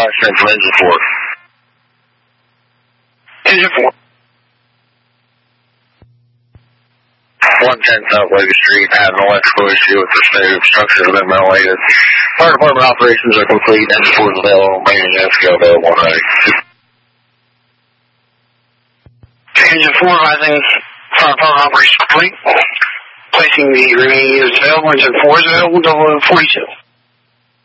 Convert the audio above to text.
Washington from engine 4. Engine 4. 110 South Lake Street, had an electrical issue with the stove. Structure has been ventilated. Fire department operations are complete. Engine 4 is available. Main engine scale available. Engine 4 rising. Fire department operations complete. Placing the remaining units available. Engine 4 is available. 0042.